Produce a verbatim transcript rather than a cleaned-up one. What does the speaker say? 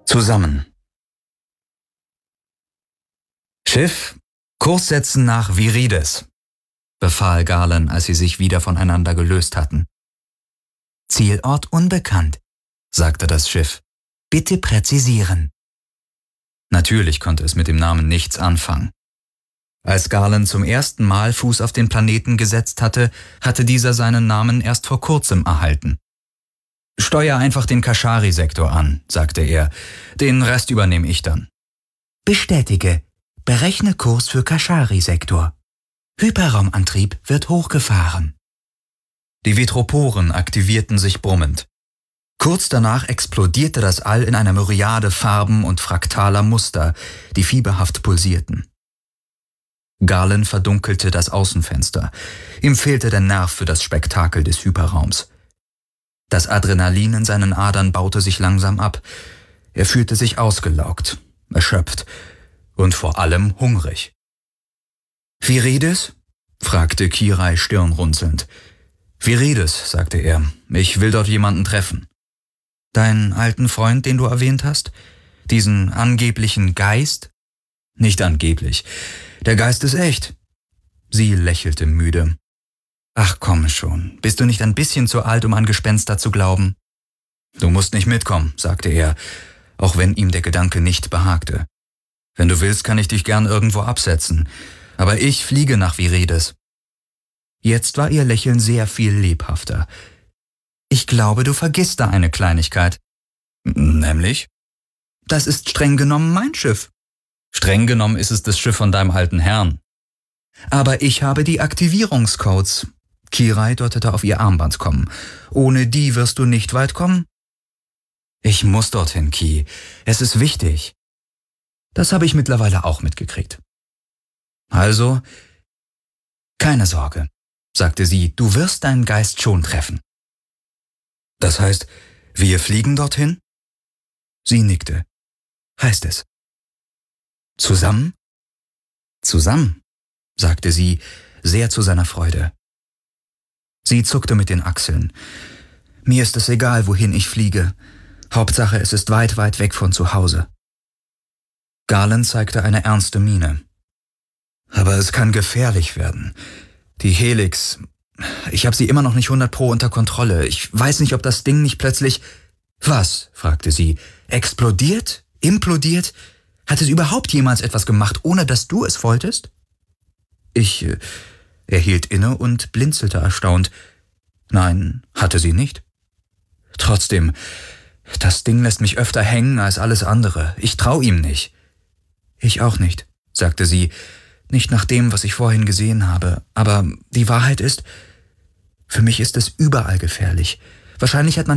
Zusammen. Schiff, Kurs setzen nach Viridis, befahl Galen, als sie sich wieder voneinander gelöst hatten. Zielort unbekannt, sagte das Schiff. Bitte präzisieren. Natürlich konnte es mit dem Namen nichts anfangen. Als Galen zum ersten Mal Fuß auf den Planeten gesetzt hatte, hatte dieser seinen Namen erst vor kurzem erhalten. »Steuer einfach den Kashari-Sektor an«, sagte er. »Den Rest übernehme ich dann.« »Bestätige. Berechne Kurs für Kashari-Sektor. Hyperraumantrieb wird hochgefahren.« Die Vitroporen aktivierten sich brummend. Kurz danach explodierte das All in einer Myriade Farben und fraktaler Muster, die fieberhaft pulsierten. Galen verdunkelte das Außenfenster. Ihm fehlte der Nerv für das Spektakel des Hyperraums. Das Adrenalin in seinen Adern baute sich langsam ab. Er fühlte sich ausgelaugt, erschöpft und vor allem hungrig. »Viridis?« fragte Kirai stirnrunzelnd. »Viridis«, sagte er. »Ich will dort jemanden treffen.« »Deinen alten Freund, den du erwähnt hast? Diesen angeblichen Geist?« »Nicht angeblich. Der Geist ist echt.« Sie lächelte müde. »Ach komm schon, bist du nicht ein bisschen zu alt, um an Gespenster zu glauben?« »Du musst nicht mitkommen«, sagte er, auch wenn ihm der Gedanke nicht behagte. »Wenn du willst, kann ich dich gern irgendwo absetzen, aber ich fliege nach Viridis.« Jetzt war ihr Lächeln sehr viel lebhafter. »Ich glaube, du vergisst da eine Kleinigkeit.« »Nämlich?« »Das ist streng genommen mein Schiff.« »Streng genommen ist es das Schiff von deinem alten Herrn.« »Aber ich habe die Aktivierungscodes.« Kirai deutete auf ihr Armband kommen. »Ohne die wirst du nicht weit kommen?« »Ich muss dorthin, Ki. Es ist wichtig.« »Das habe ich mittlerweile auch mitgekriegt.« »Also, keine Sorge«, sagte sie, »du wirst deinen Geist schon treffen.« »Das heißt, wir fliegen dorthin?« Sie nickte. »Heißt es.« »Zusammen?« »Zusammen«, sagte sie, sehr zu seiner Freude. Sie zuckte mit den Achseln. »Mir ist es egal, wohin ich fliege. Hauptsache, es ist weit, weit weg von zu Hause.« Galen zeigte eine ernste Miene. »Aber es kann gefährlich werden. Die Helix, ich habe sie immer noch nicht hundert Pro unter Kontrolle. Ich weiß nicht, ob das Ding nicht plötzlich...« »Was?« fragte sie. »Explodiert? Implodiert? Hat es überhaupt jemals etwas gemacht, ohne dass du es wolltest?« Ich... Äh, er hielt inne und blinzelte erstaunt. »Nein, hatte sie nicht.« »Trotzdem, das Ding lässt mich öfter hängen als alles andere. Ich trau ihm nicht.« »Ich auch nicht«, sagte sie. »Nicht nach dem, was ich vorhin gesehen habe. Aber die Wahrheit ist, für mich ist es überall gefährlich. Wahrscheinlich hat man